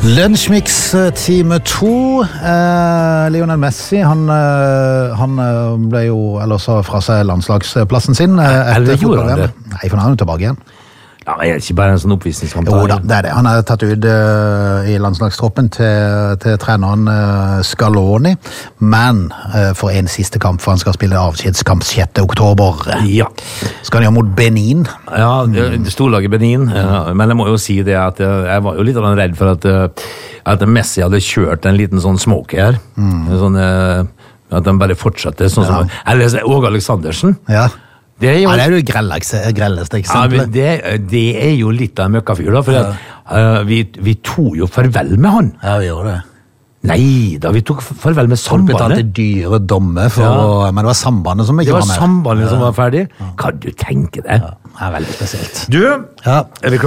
Lunsjmix time 2. Lionel Messi, han ble jo ellers fra seg landslagsplassen sin. Eller gjorde han det? Nei, for han er jo tilbake igjen. Ja, det er ikke bare en sånn oppvisningskamp. Jo da, det er det. Han er tatt ut i landslagstroppen til treneren Scaloni, men for en siste kamp, for han skal spille avskjedskamp 6. oktober. Ja. Skal han gjøre mot Benin? Ja, det storlaget Benin. Men jeg må jo si det at jeg var jo litt redd for at Messi hadde kjørt en liten sånn smoke her. Sånn, at de bare fortsatte sånn som... Eller Åge Aleksandersen. Ja. Det er jo det grelleste eksempelet. Ja, men det er jo litt av en møkkafyr da, for at, vi tog jo farvel med han. Ja, vi gjorde det. Nei, da vi tok farvel med sambandet. Folk betalte dyre dommer, men det var sambandet som ikke var med. Det var sambandet som var ferdig. Kan du tenke det? Ja, det er veldig spesielt. Du, er vi